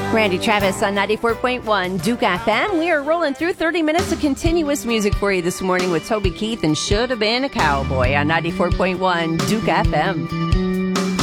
Randy Travis on 94.1 Duke FM. We are rolling through 30 minutes of continuous music for you this morning with Toby Keith and Should Have Been a Cowboy on 94.1 Duke FM.